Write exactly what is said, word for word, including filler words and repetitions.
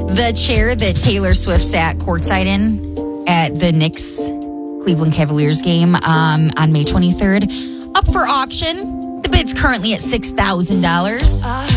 The chair that Taylor Swift sat courtside in at the Knicks Cleveland Cavaliers game um, on May twenty-third, up for auction. The bid's currently at six thousand dollars.